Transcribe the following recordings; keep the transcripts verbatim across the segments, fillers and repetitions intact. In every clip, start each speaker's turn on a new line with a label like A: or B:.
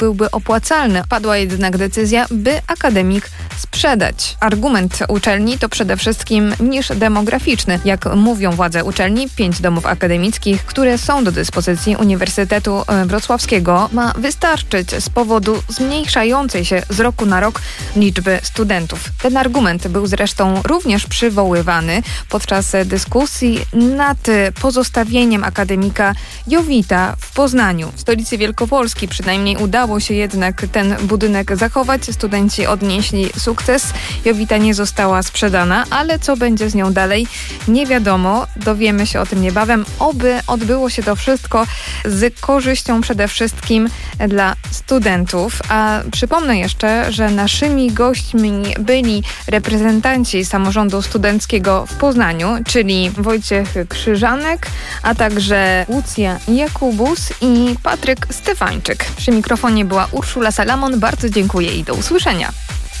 A: byłby opłacalny. Padła jednak decyzja, by akademik sprzedać. Argument uczelni to przede wszystkim niż demograficzny. Jak mówią władze uczelni, pięć domów akademickich, które są do dyspozycji Uniwersytetu Wrocławskiego, ma wystarczyć z powodu zmniejszającej się z roku na rok liczby studentów. Ten argument był zresztą również przywoływany podczas dyskusji nad pozostawieniem akademika Jowita w Poznaniu. W stolicy Wielkopolski przynajmniej udało się jednak ten budynek zachować. Studenci odnieśli sukces. Jowita nie została sprzedana, ale co będzie z nią dalej, nie wiadomo. Dowiemy się o tym niebawem. Oby odbyło się to wszystko z korzyścią przede wszystkim dla studentów. A przypomnę jeszcze, że naszymi gośćmi byli reprezentanci samorządu studenckiego w Poznaniu, czyli Wojciech Krzyżanek, a także Łucja Jakubus i Patryk Stefańczyk. Przy mikrofonie była Urszula Salamon. Bardzo dziękuję i do usłyszenia.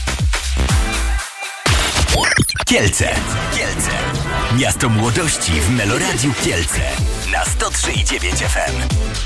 B: Kielce. Kielce. Miasto młodości w Meloradiu Kielce. Na sto trzy i dziewięć F M.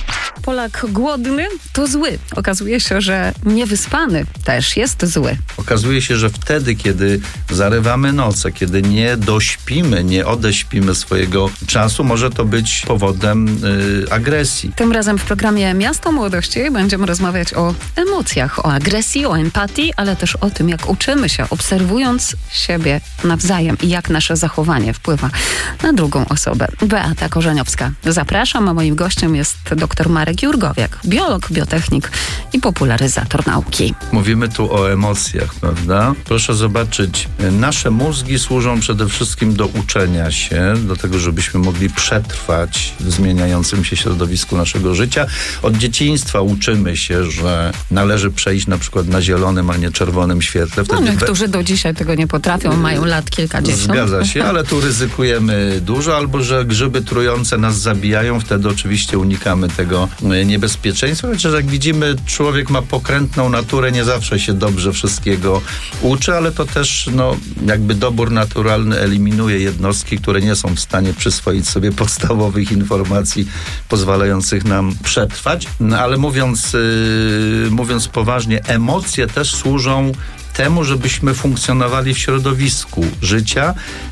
C: Polak głodny to zły. Okazuje się, że niewyspany też jest zły.
D: Okazuje się, że wtedy, kiedy zarywamy noce, kiedy nie dośpimy, nie odeśpimy swojego czasu, może to być powodem yy, agresji.
C: Tym razem w programie Miasto Młodości będziemy rozmawiać o emocjach, o agresji, o empatii, ale też o tym, jak uczymy się, obserwując siebie nawzajem i jak nasze zachowanie wpływa na drugą osobę. Beata Korzeniowska. Zapraszam, a moim gościem jest dr Marek Jurgowiak, biolog, biotechnik i popularyzator nauki.
D: Mówimy tu o emocjach, prawda? Proszę zobaczyć, nasze mózgi służą przede wszystkim do uczenia się, do tego, żebyśmy mogli przetrwać w zmieniającym się środowisku naszego życia. Od dzieciństwa uczymy się, że należy przejść na przykład na zielonym, a nie czerwonym świetle. Wtedy
C: no, niektórzy do dzisiaj tego nie potrafią, mają lat kilkadziesiąt.
D: Zgadza się, ale tu ryzykujemy dużo, albo że grzyby trujące nas zabijają, wtedy oczywiście unikamy tego niebezpieczeństwa, chociaż jak widzimy, człowiek ma pokrętną naturę, nie zawsze się dobrze wszystkiego uczy, ale to też no, jakby dobór naturalny eliminuje jednostki, które nie są w stanie przyswoić sobie podstawowych informacji pozwalających nam przetrwać. No, ale mówiąc, yy, mówiąc poważnie, emocje też służą temu, żebyśmy funkcjonowali w środowisku życia.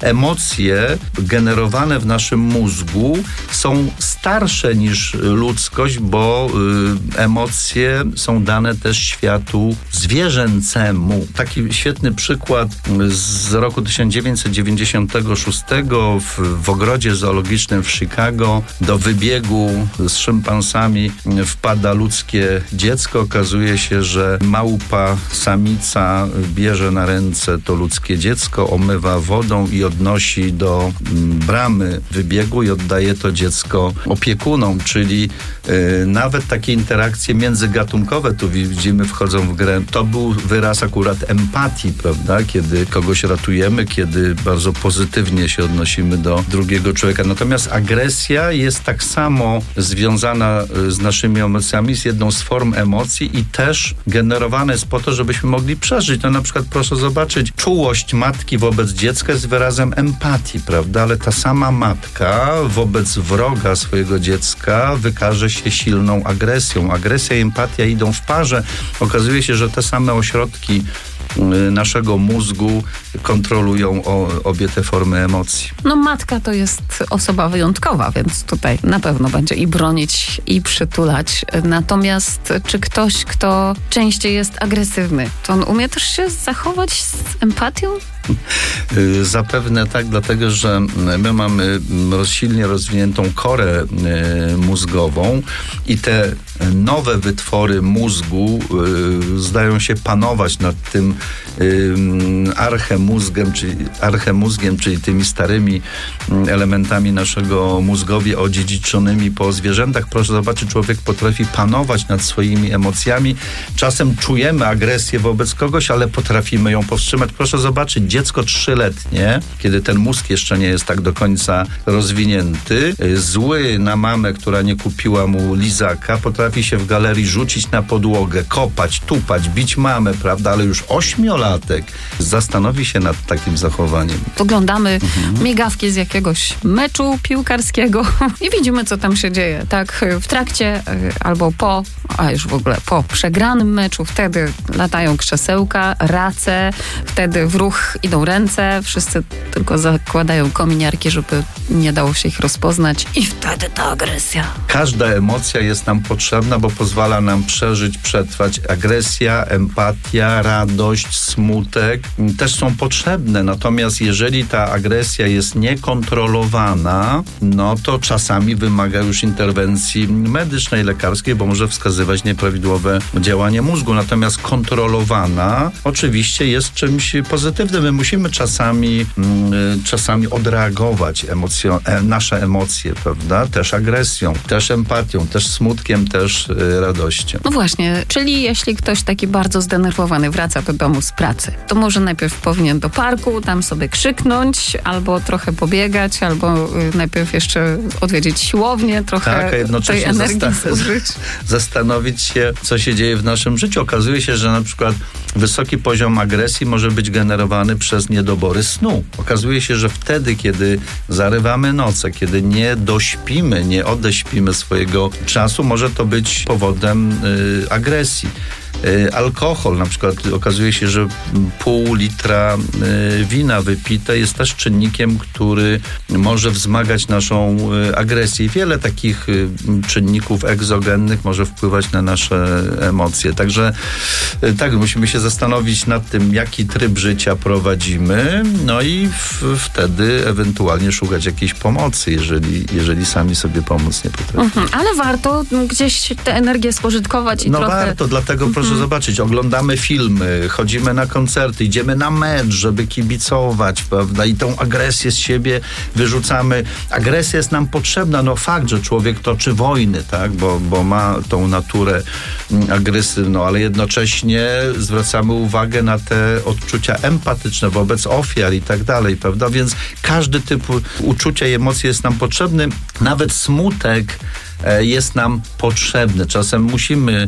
D: Emocje generowane w naszym mózgu są starsze niż ludzkość, bo y, emocje są dane też światu zwierzęcemu. Taki świetny przykład z roku tysiąc dziewięćset dziewięćdziesiątego szóstego w, w ogrodzie zoologicznym w Chicago do wybiegu z szympansami wpada ludzkie dziecko. Okazuje się, że małpa, samica bierze na ręce to ludzkie dziecko, omywa wodą i odnosi do bramy wybiegu i oddaje to dziecko opiekunom, czyli y, nawet takie interakcje międzygatunkowe tu widzimy wchodzą w grę. To był wyraz akurat empatii, prawda? Kiedy kogoś ratujemy, kiedy bardzo pozytywnie się odnosimy do drugiego człowieka. Natomiast agresja jest tak samo związana z naszymi emocjami, z jedną z form emocji i też generowana jest po to, żebyśmy mogli przeżyć. No na przykład proszę zobaczyć, czułość matki wobec dziecka jest wyrazem empatii, prawda? Ale ta sama matka wobec wroga swojego dziecka wykaże się silną agresją. Agresja i empatia idą w parze. Okazuje się, że te same ośrodki naszego mózgu kontrolują o, obie te formy emocji.
C: No matka to jest osoba wyjątkowa, więc tutaj na pewno będzie i bronić, i przytulać. Natomiast czy ktoś, kto częściej jest agresywny, to on umie też się zachować z empatią?
D: Zapewne tak, dlatego że my mamy silnie rozwiniętą korę mózgową i te nowe wytwory mózgu zdają się panować nad tym archemózgiem, czyli, archemózgiem, czyli tymi starymi elementami naszego mózgowi odziedziczonymi po zwierzętach. Proszę zobaczyć, człowiek potrafi panować nad swoimi emocjami. Czasem czujemy agresję wobec kogoś, ale potrafimy ją powstrzymać. Proszę zobaczyć, dziecko trzyletnie, kiedy ten mózg jeszcze nie jest tak do końca rozwinięty, zły na mamę, która nie kupiła mu lizaka, potrafi się w galerii rzucić na podłogę, kopać, tupać, bić mamę, prawda? Ale już ośmiolatek zastanowi się się nad takim zachowaniem.
C: Oglądamy
D: Mhm.
C: migawki z jakiegoś meczu piłkarskiego i widzimy, co tam się dzieje. Tak, w trakcie y, albo po, a już w ogóle po przegranym meczu, wtedy latają krzesełka, race, wtedy w ruch idą ręce, wszyscy tylko zakładają kominiarki, żeby nie dało się ich rozpoznać i wtedy ta agresja.
D: Każda emocja jest nam potrzebna, bo pozwala nam przeżyć, przetrwać. Agresja, empatia, radość, smutek też są potrzebne. Natomiast jeżeli ta agresja jest niekontrolowana, no to czasami wymaga już interwencji medycznej, lekarskiej, bo może wskazywać nieprawidłowe działanie mózgu. Natomiast kontrolowana oczywiście jest czymś pozytywnym. My musimy czasami, mm, czasami odreagować emocjo- e, nasze emocje, prawda? Też agresją, też empatią, też smutkiem, też y, radością.
C: No właśnie, czyli jeśli ktoś taki bardzo zdenerwowany wraca do domu z pracy, to może najpierw powinien do parku, tam sobie krzyknąć, albo trochę pobiegać, albo y, najpierw jeszcze odwiedzić siłownię, trochę
D: Tak, a
C: tej
D: jednocześnie
C: energii
D: zasta-
C: zużyć.
D: zastanowić się, co się dzieje w naszym życiu. Okazuje się, że na przykład wysoki poziom agresji może być generowany przez niedobory snu. Okazuje się, że wtedy, kiedy zarywamy noce, kiedy nie dośpimy, nie odeśpimy swojego czasu, może to być powodem y, agresji. Y, alkohol, na przykład okazuje się, że pół litra y, wina wypite jest też czynnikiem, który może wzmagać naszą y, agresję. Wiele takich y, czynników egzogennych może wpływać na nasze emocje. Także y, tak, musimy się zastanowić nad tym, jaki tryb życia prowadzimy, no i w, wtedy ewentualnie szukać jakiejś pomocy, jeżeli, jeżeli sami sobie pomóc nie potrafimy.
C: Mhm, ale warto gdzieś tę energię spożytkować i
D: No
C: trochę...
D: warto, dlatego proszę
C: Mhm.
D: zobaczyć, oglądamy filmy, chodzimy na koncerty, idziemy na mecz, żeby kibicować, prawda, i tą agresję z siebie wyrzucamy. Agresja jest nam potrzebna, no fakt, że człowiek toczy wojny, tak, bo, bo ma tą naturę mm, agresywną, ale jednocześnie zwracamy uwagę na te odczucia empatyczne wobec ofiar i tak dalej, prawda, więc każdy typ uczucia i emocji jest nam potrzebny, nawet smutek jest nam potrzebny. Czasem musimy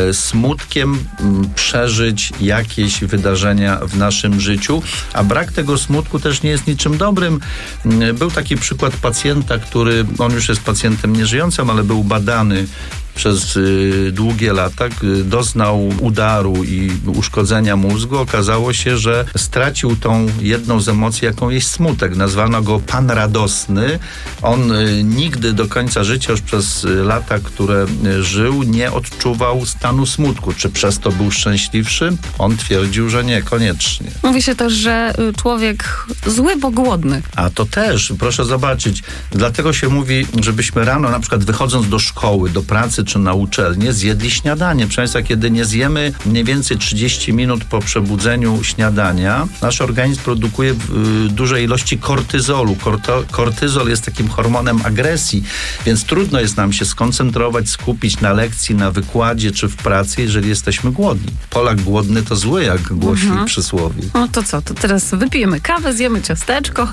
D: smutkiem przeżyć jakieś wydarzenia w naszym życiu, a brak tego smutku też nie jest niczym dobrym. Był taki przykład pacjenta, który, on już jest pacjentem nieżyjącym, ale był badany przez y, długie lata, y, doznał udaru i uszkodzenia mózgu. Okazało się, że stracił tą jedną z emocji, jaką jest smutek. Nazwano go pan radosny. On y, nigdy do końca życia, już przez y, lata, które y, żył, nie odczuwał stanu smutku. Czy przez to był szczęśliwszy? On twierdził, że nie, koniecznie.
C: Mówi się też, że człowiek zły, bo głodny.
D: A to też, proszę zobaczyć, dlatego się mówi, żebyśmy rano, na przykład wychodząc do szkoły, do pracy czy na uczelnię, zjedli śniadanie. Proszę Państwa, kiedy nie zjemy mniej więcej trzydzieści minut po przebudzeniu śniadania, nasz organizm produkuje w dużej ilości kortyzolu. Korto, kortyzol jest takim hormonem agresji, więc trudno jest nam się skoncentrować, skupić na lekcji, na wykładzie czy w pracy, jeżeli jesteśmy głodni. Polak głodny to zły, jak głosi
C: Mhm.
D: przysłowie.
C: No to co, to teraz wypijemy kawę, zjemy ciasteczko,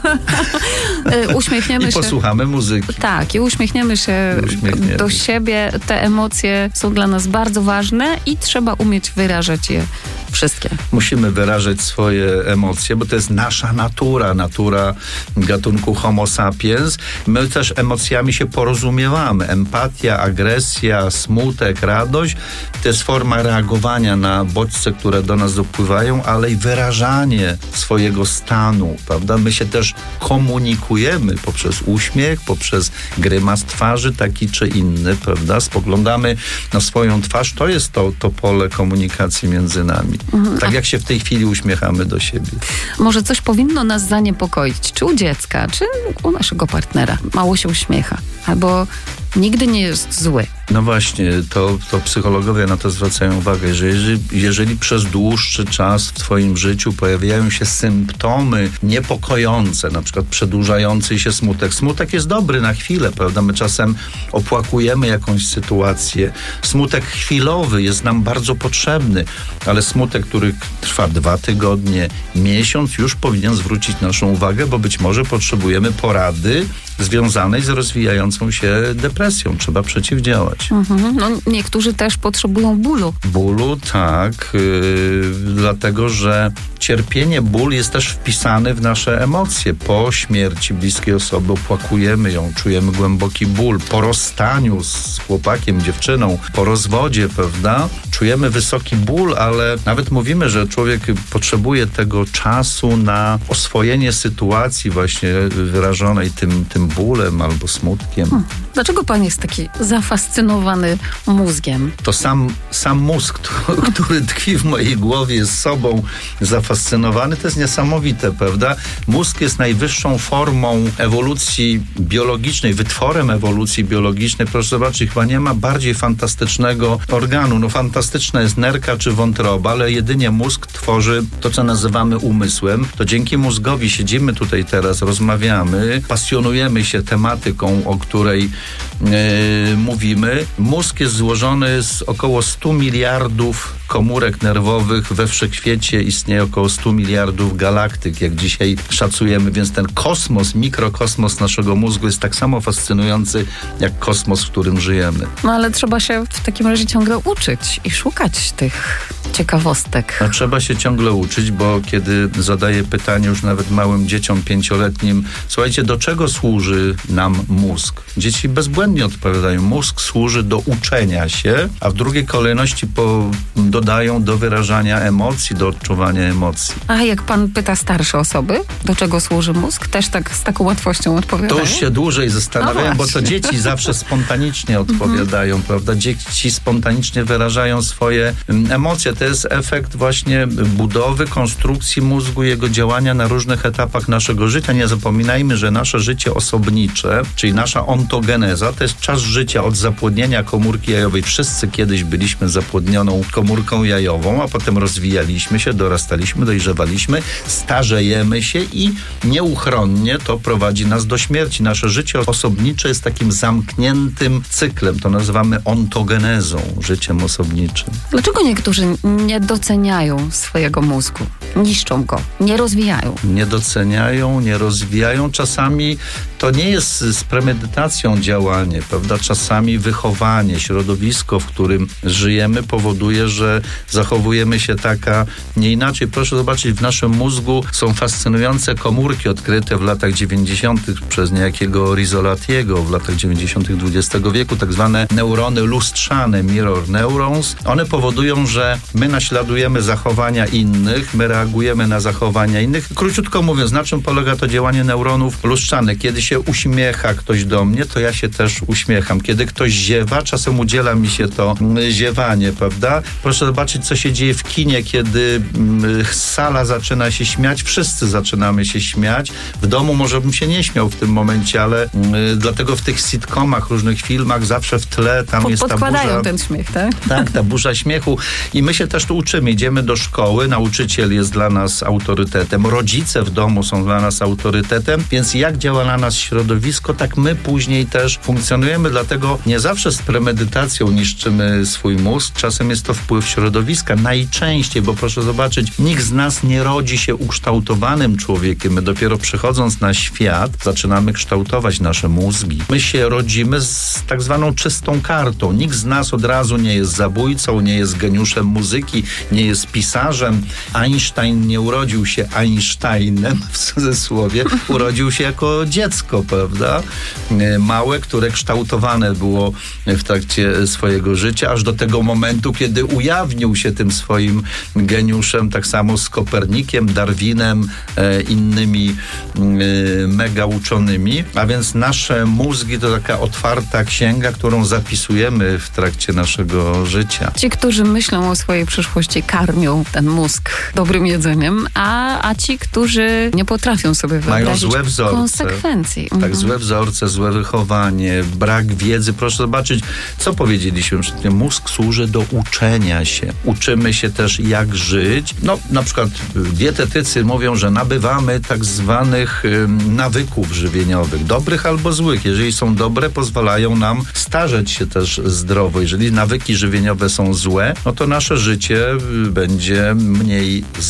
C: uśmiechniemy
D: I
C: się.
D: posłuchamy muzyki.
C: Tak, i uśmiechniemy się
D: Uśmiechniemy.
C: do siebie. Te emocje są dla nas bardzo ważne i trzeba umieć wyrażać je wszystkie.
D: Musimy wyrażać swoje emocje, bo to jest nasza natura, natura gatunku Homo sapiens. My też emocjami się porozumiewamy. Empatia, agresja, smutek, radość to jest forma reagowania na bodźce, które do nas dopływają, ale i wyrażanie swojego stanu, prawda? My się też komunikujemy poprzez uśmiech, poprzez grymas twarzy, taki czy inny, prawda? Spoglądamy na swoją twarz, to jest to, to pole komunikacji między nami. Mhm. Tak jak się w tej chwili uśmiechamy do siebie.
C: Może coś powinno nas zaniepokoić, czy u dziecka, czy u naszego partnera. Mało się uśmiecha, albo nigdy nie jest zły.
D: No właśnie, to, to psychologowie na to zwracają uwagę, że jeżeli, jeżeli przez dłuższy czas w twoim życiu pojawiają się symptomy niepokojące, na przykład przedłużający się smutek. Smutek jest dobry na chwilę, prawda? My czasem opłakujemy jakąś sytuację. Smutek chwilowy jest nam bardzo potrzebny, ale smutek, który trwa dwa tygodnie, miesiąc, już powinien zwrócić naszą uwagę, bo być może potrzebujemy porady związanej z rozwijającą się depresją. Trzeba przeciwdziałać.
C: Mhm. No, niektórzy też potrzebują bólu.
D: Bólu, tak, yy, dlatego, że cierpienie, ból jest też wpisany w nasze emocje. Po śmierci bliskiej osoby opłakujemy ją, czujemy głęboki ból. Po rozstaniu z chłopakiem, dziewczyną, po rozwodzie, prawda, czujemy wysoki ból, ale nawet mówimy, że człowiek potrzebuje tego czasu na oswojenie sytuacji właśnie wyrażonej tym, tym bólem albo smutkiem.
C: Hmm. Dlaczego pan jest taki zafascynowany mózgiem?
D: To sam, sam mózg, który tkwi w mojej głowie, jest sobą zafascynowany. To jest niesamowite, prawda? Mózg jest najwyższą formą ewolucji biologicznej, wytworem ewolucji biologicznej. Proszę zobaczyć, chyba nie ma bardziej fantastycznego organu. No fantastyczna jest nerka czy wątroba, ale jedynie mózg tworzy to, co nazywamy umysłem. To dzięki mózgowi siedzimy tutaj teraz, rozmawiamy, pasjonujemy się tematyką, o której Yy, mówimy. Mózg jest złożony z około stu miliardów komórek nerwowych. We wszechświecie istnieje około stu miliardów galaktyk, jak dzisiaj szacujemy, więc ten kosmos, mikrokosmos naszego mózgu jest tak samo fascynujący, jak kosmos, w którym żyjemy.
C: No ale trzeba się w takim razie ciągle uczyć i szukać tych ciekawostek.
D: No, trzeba się ciągle uczyć, bo kiedy zadaję pytanie już nawet małym dzieciom pięcioletnim, słuchajcie, do czego służy nam mózg? Dzieci bezbłędnie odpowiadają, mózg służy do uczenia się, a w drugiej kolejności po, dodają do wyrażania emocji, do odczuwania emocji.
C: A jak pan pyta starsze osoby, do czego służy mózg? Też tak z taką łatwością odpowiadają?
D: To już się dłużej zastanawiają, no bo to dzieci zawsze spontanicznie odpowiadają, prawda? Dzieci spontanicznie wyrażają swoje emocje. To jest efekt właśnie budowy, konstrukcji mózgu, jego działania na różnych etapach naszego życia. Nie zapominajmy, że nasze życie osobnicze, czyli nasza ontogeneza, to jest czas życia od zapłodnienia komórki jajowej. Wszyscy kiedyś byliśmy zapłodnioną komórką jajową, a potem rozwijaliśmy się, dorastaliśmy, dojrzewaliśmy, starzejemy się i nieuchronnie to prowadzi nas do śmierci. Nasze życie osobnicze jest takim zamkniętym cyklem. To nazywamy ontogenezą, życiem osobniczym.
C: Dlaczego niektórzy nie doceniają swojego mózgu? Niszczą go, nie rozwijają.
D: Nie doceniają, nie rozwijają. Czasami to nie jest z premedytacją działanie, prawda? Czasami wychowanie, środowisko, w którym żyjemy, powoduje, że zachowujemy się tak, a nie inaczej. Proszę zobaczyć, w naszym mózgu są fascynujące komórki odkryte w latach dziewięćdziesiątych przez niejakiego Rizzolatiego w latach dziewięćdziesiątych dwudziestego wieku, tak zwane neurony lustrzane, mirror neurons. One powodują, że my naśladujemy zachowania innych, my reagujemy na zachowania innych. Króciutko mówiąc, na czym polega to działanie neuronów lustrzanych? Kiedy się uśmiecha ktoś do mnie, to ja się też uśmiecham. Kiedy ktoś ziewa, czasem udziela mi się to ziewanie, prawda? Proszę zobaczyć, co się dzieje w kinie, kiedy mm, sala zaczyna się śmiać, wszyscy zaczynamy się śmiać. W domu może bym się nie śmiał w tym momencie, ale mm, dlatego w tych sitcomach, różnych filmach zawsze w tle tam
C: Pod,
D: jest ta burza.
C: Podkładają ten śmiech, tak?
D: Tak, ta burza śmiechu. I my się też tu uczymy. Idziemy do szkoły, nauczyciel jest dla nas autorytetem, rodzice w domu są dla nas autorytetem, więc jak działa na nas środowisko, tak my później też funkcjonujemy, dlatego nie zawsze z premedytacją niszczymy swój mózg, czasem jest to wpływ środowiska, najczęściej, bo proszę zobaczyć, nikt z nas nie rodzi się ukształtowanym człowiekiem, my dopiero przychodząc na świat zaczynamy kształtować nasze mózgi. My się rodzimy z tak zwaną czystą kartą, nikt z nas od razu nie jest zabójcą, nie jest geniuszem muzyki, nie jest pisarzem. Einstein nie urodził się Einsteinem, w cudzysłowie, urodził się jako dziecko, prawda? Małe, które kształtowane było w trakcie swojego życia, aż do tego momentu, kiedy ujawnił się tym swoim geniuszem, tak samo z Kopernikiem, Darwinem, e, innymi e, mega uczonymi. A więc nasze mózgi to taka otwarta księga, którą zapisujemy w trakcie naszego życia.
C: Ci, którzy myślą o swojej przyszłości, karmią ten mózg dobrym jedzeniem, a, a ci, którzy nie potrafią sobie wyobrazić
D: mają złe wzorce,
C: konsekwencji.
D: Tak,
C: mhm.
D: złe wzorce, złe wychowanie, brak wiedzy. Proszę zobaczyć, co powiedzieliśmy przed tym. Mózg służy do uczenia się. Uczymy się też, jak żyć. No, na przykład dietetycy mówią, że nabywamy tak zwanych ym, nawyków żywieniowych, dobrych albo złych. Jeżeli są dobre, pozwalają nam starzeć się też zdrowo. Jeżeli nawyki żywieniowe są złe, no to nasze życie będzie mniej zdrowe.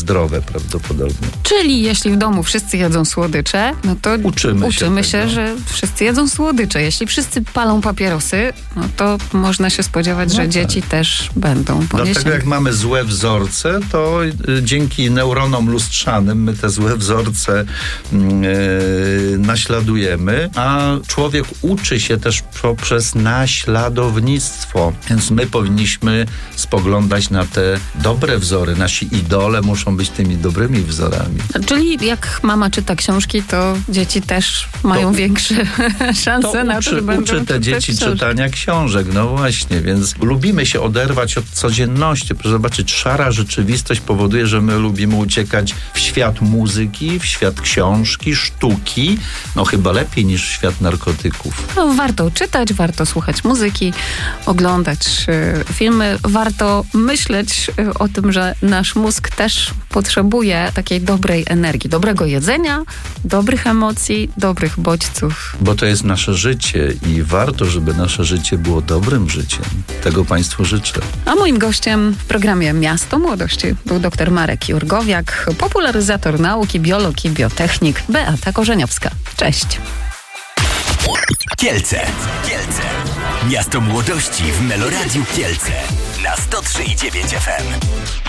D: zdrowe prawdopodobnie.
C: Czyli jeśli w domu wszyscy jedzą słodycze, no to
D: uczymy,
C: uczymy się,
D: się,
C: że wszyscy jedzą słodycze. Jeśli wszyscy palą papierosy, no to można się spodziewać,
D: no
C: że
D: tak.
C: dzieci też będą. Bo
D: Dlatego
C: jeśli...
D: jak mamy złe wzorce, to y, dzięki neuronom lustrzanym my te złe wzorce y, naśladujemy, a człowiek uczy się też poprzez naśladownictwo. Więc my powinniśmy spoglądać na te dobre wzory. Nasi idole muszą być tymi dobrymi wzorami.
C: Czyli jak mama czyta książki, to dzieci też mają
D: To-
C: większe szanse
D: To
C: na
D: uczy,
C: to, że będą
D: uczy te
C: czytać
D: dzieci
C: książki.
D: czytania książek, no właśnie, więc lubimy się oderwać od codzienności. Proszę zobaczyć, szara rzeczywistość powoduje, że my lubimy uciekać w świat muzyki, w świat książki, sztuki, no chyba lepiej niż w świat narkotyków.
C: No, warto czytać, warto słuchać muzyki, oglądać y, filmy. Warto myśleć y, o tym, że nasz mózg też potrzebuje takiej dobrej energii, dobrego jedzenia, dobrych emocji, dobrych bodźców.
D: Bo to jest nasze życie i warto, żeby nasze życie było dobrym życiem. Tego Państwu życzę.
C: A moim gościem w programie Miasto Młodości był dr Marek Jurgowiak, popularyzator nauki, biolog i biotechnik, Beata Korzeniowska. Cześć.
B: Kielce. Kielce. Miasto Młodości w Meloradiu Kielce. Na sto trzy i dziewięć F M.